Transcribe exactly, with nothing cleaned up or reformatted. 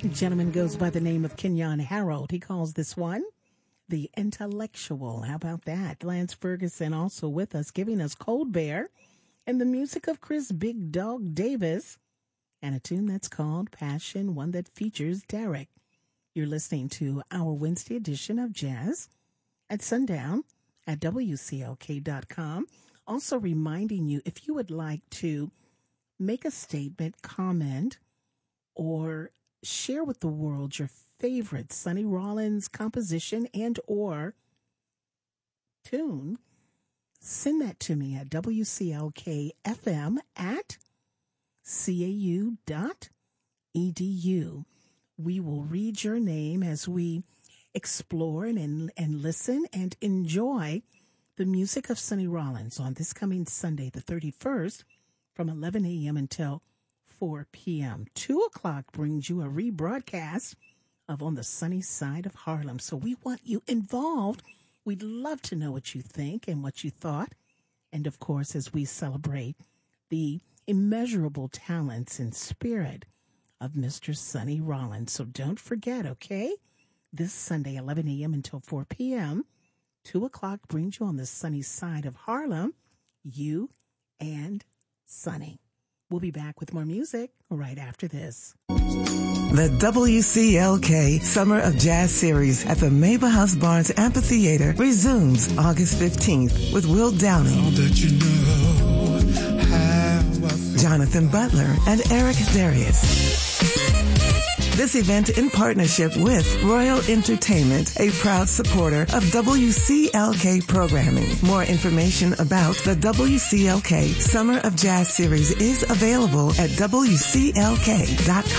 Gentleman goes by the name of Kenyon Harold. He calls this one the Intellectual. How about that? Lance Ferguson also with us, giving us Cold Bear and the music of Chris Big Dog Davis and a tune that's called Passion, one that features Derek. You're listening to our Wednesday edition of Jazz at Sundown at W C L K dot com. Also reminding you, if you would like to make a statement, comment, or share with the world your favorite Sonny Rollins composition and or tune, send that to me at W C L K F M at C A U dot E D U. We will read your name as we explore and, and listen and enjoy the music of Sonny Rollins on this coming Sunday, the thirty-first, from eleven a.m. until four p.m. Two o'clock brings you a rebroadcast of On the Sunny Side of Harlem. So we want you involved. We'd love to know what you think and what you thought. And of course, as we celebrate the immeasurable talents and spirit of Mister Sonny Rollins. So don't forget, okay? This Sunday, eleven a.m. until four p.m., two o'clock brings you On the Sunny Side of Harlem, you and Sonny. We'll be back with more music right after this. The W C L K Summer of Jazz Series at the Mabel House Barnes Amphitheater resumes August fifteenth with Will Downing, you know Jonathan Butler, and Eric Darius. This event in partnership with Royal Entertainment, a proud supporter of W C L K programming. More information about the W C L K Summer of Jazz Series is available at W C L K dot com.